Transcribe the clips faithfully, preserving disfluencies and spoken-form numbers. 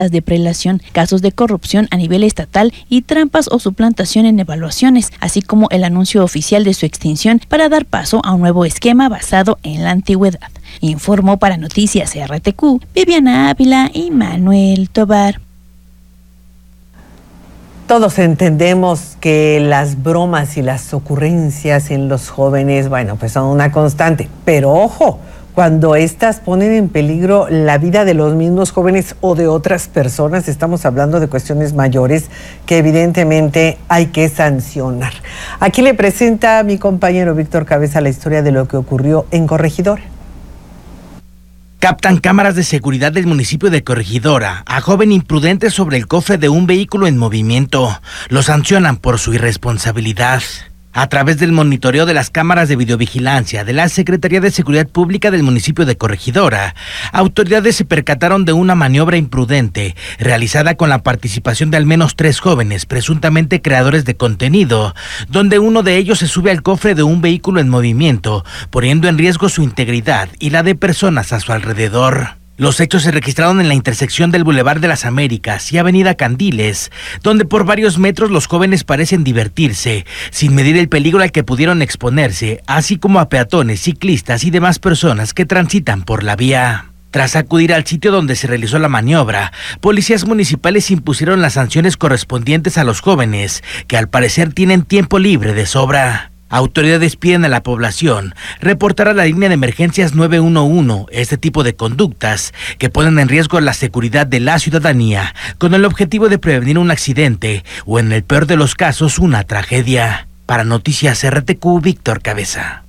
de prelación, casos de corrupción a nivel estatal y trampas o suplantación en evaluaciones, así como el anuncio oficial de su extinción para dar paso a un nuevo esquema basado en la antigüedad. Informó para Noticias R T Q, Viviana Ávila y Manuel Tobar. Todos entendemos que las bromas y las ocurrencias en los jóvenes, bueno, pues son una constante, pero ojo, cuando estas ponen en peligro la vida de los mismos jóvenes o de otras personas, estamos hablando de cuestiones mayores que evidentemente hay que sancionar. Aquí le presenta a mi compañero Víctor Cabeza la historia de lo que ocurrió en Corregidora. Captan cámaras de seguridad del municipio de Corregidora a joven imprudente sobre el cofre de un vehículo en movimiento. Lo sancionan por su irresponsabilidad. A través del monitoreo de las cámaras de videovigilancia de la Secretaría de Seguridad Pública del municipio de Corregidora, autoridades se percataron de una maniobra imprudente realizada con la participación de al menos tres jóvenes, presuntamente creadores de contenido, donde uno de ellos se sube al cofre de un vehículo en movimiento, poniendo en riesgo su integridad y la de personas a su alrededor. Los hechos se registraron en la intersección del Boulevard de las Américas y Avenida Candiles, donde por varios metros los jóvenes parecen divertirse, sin medir el peligro al que pudieron exponerse, así como a peatones, ciclistas y demás personas que transitan por la vía. Tras acudir al sitio donde se realizó la maniobra, policías municipales impusieron las sanciones correspondientes a los jóvenes, que al parecer tienen tiempo libre de sobra. Autoridades piden a la población reportar a la línea de emergencias nueve uno uno este tipo de conductas que ponen en riesgo la seguridad de la ciudadanía con el objetivo de prevenir un accidente o, en el peor de los casos, una tragedia. Para Noticias R T Q, Víctor Cabeza.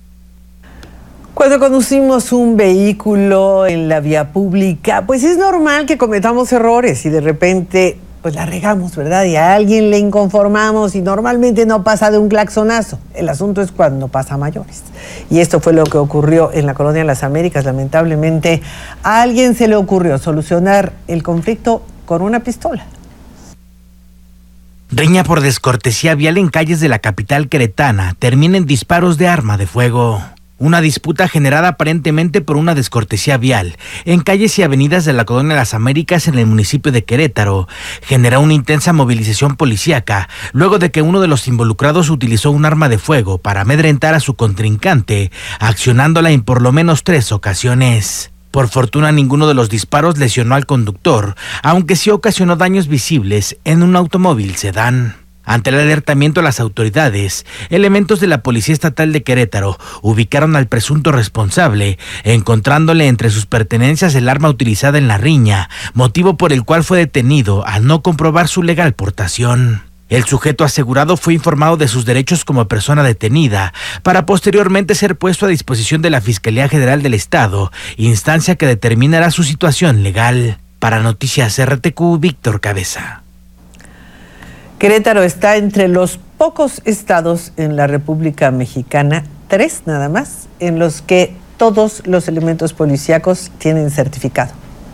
Cuando conducimos un vehículo en la vía pública, pues es normal que cometamos errores y de repente pues la regamos, ¿verdad? Y a alguien le inconformamos y normalmente no pasa de un claxonazo. El asunto es cuando pasa a mayores. Y esto fue lo que ocurrió en la colonia Las Américas. Lamentablemente, a alguien se le ocurrió solucionar el conflicto con una pistola. Riña por descortesía vial en calles de la capital queretana termina en disparos de arma de fuego. Una disputa generada aparentemente por una descortesía vial en calles y avenidas de la colonia Las Américas en el municipio de Querétaro generó una intensa movilización policíaca luego de que uno de los involucrados utilizó un arma de fuego para amedrentar a su contrincante, accionándola en por lo menos tres ocasiones. Por fortuna, ninguno de los disparos lesionó al conductor, aunque sí ocasionó daños visibles en un automóvil sedán. Ante el alertamiento a las autoridades, elementos de la Policía Estatal de Querétaro ubicaron al presunto responsable, encontrándole entre sus pertenencias el arma utilizada en la riña, motivo por el cual fue detenido al no comprobar su legal portación. El sujeto asegurado fue informado de sus derechos como persona detenida, para posteriormente ser puesto a disposición de la Fiscalía General del Estado, instancia que determinará su situación legal. Para Noticias R T Q, Víctor Cabeza. Querétaro está entre los pocos estados en la República Mexicana, tres nada más, en los que todos los elementos policíacos tienen certificado.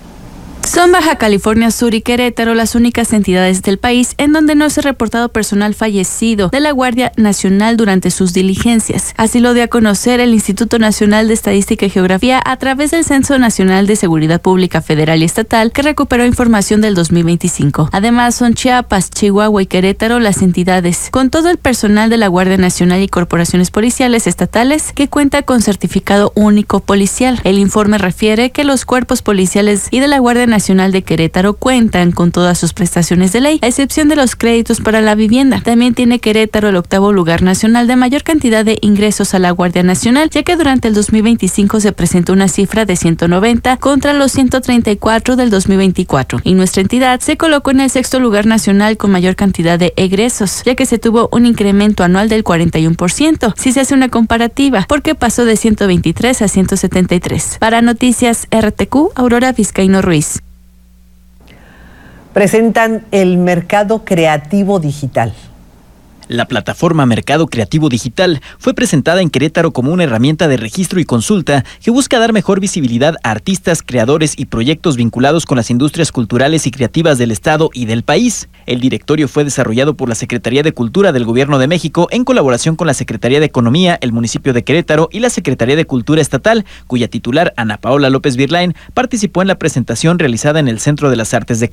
Son Baja California Sur y Querétaro las únicas entidades del país en donde no se ha reportado personal fallecido de la Guardia Nacional durante sus diligencias. Así lo dio a conocer el Instituto Nacional de Estadística y Geografía a través del Censo Nacional de Seguridad Pública Federal y Estatal, que recuperó información del dos mil veinticinco. Además, son Chiapas, Chihuahua y Querétaro las entidades, con todo el personal de la Guardia Nacional y corporaciones policiales estatales, que cuenta con certificado único policial. El informe refiere que los cuerpos policiales y de la Guardia Nacional Nacional de Querétaro cuentan con todas sus prestaciones de ley, a excepción de los créditos para la vivienda. También tiene Querétaro el octavo lugar nacional de mayor cantidad de ingresos a la Guardia Nacional, ya que durante el dos mil veinticinco se presentó una cifra de ciento noventa contra los ciento treinta y cuatro del dos mil veinticuatro. Y nuestra entidad se colocó en el sexto lugar nacional con mayor cantidad de egresos, ya que se tuvo un incremento anual del cuarenta y uno por ciento, si se hace una comparativa, porque pasó de ciento veintitrés a ciento setenta y tres. Para Noticias R T Q, Aurora Vizcaíno Ruiz. Presentan el mercado creativo digital. La plataforma Mercado Creativo Digital fue presentada en Querétaro como una herramienta de registro y consulta que busca dar mejor visibilidad a artistas, creadores y proyectos vinculados con las industrias culturales y creativas del Estado y del país. El directorio fue desarrollado por la Secretaría de Cultura del Gobierno de México en colaboración con la Secretaría de Economía, el municipio de Querétaro y la Secretaría de Cultura Estatal, cuya titular, Ana Paola López Virlain, participó en la presentación realizada en el Centro de las Artes de